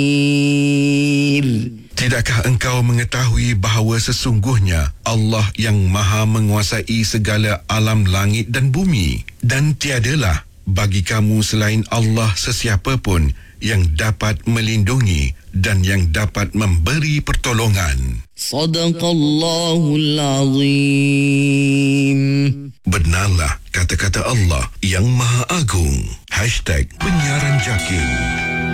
Tidakkah engkau mengetahui bahawa sesungguhnya Allah yang maha menguasai segala alam langit dan bumi, dan tiadalah bagi kamu selain Allah sesiapa pun yang dapat melindungi dan yang dapat memberi pertolongan. Sadaqallahul Azim. Benarlah kata-kata Allah yang Maha Agung. #Penyiaran Jakin.